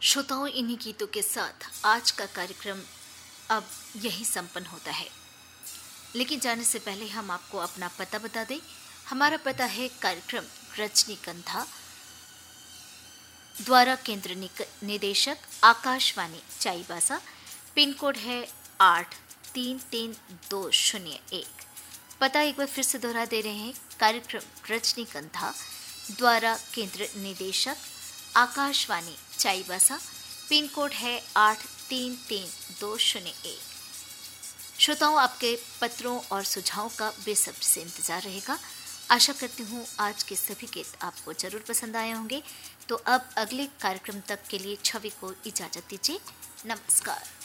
श्रोताओं, इन्हीं गीतों के साथ आज का कार्यक्रम अब यही संपन्न होता है। लेकिन जाने से पहले हम आपको अपना पता बता दें। हमारा पता है कार्यक्रम रजनीगंधा द्वारा केंद्र निदेशक आकाशवाणी चाईबासा। पिन कोड है 833201। पता एक बार फिर से दोहरा दे रहे हैं। कार्यक्रम रजनीगंधा द्वारा केंद्र निदेशक आकाशवाणी चाईबासा। पिन कोड है 833201। श्रोताओं, आपके पत्रों और सुझावों का बेसब्री से इंतजार रहेगा। आशा करती हूँ आज के सभी गीत आपको जरूर पसंद आए होंगे। तो अब अगले कार्यक्रम तक के लिए छवि को इजाजत दीजिए। नमस्कार।